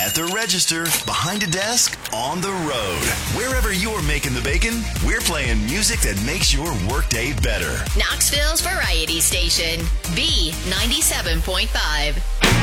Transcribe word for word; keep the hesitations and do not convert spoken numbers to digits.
at the register, behind a desk, on the road. Wherever you're making the bacon, we're playing music that makes your workday better. Knoxville's Variety Station, B ninety-seven point five.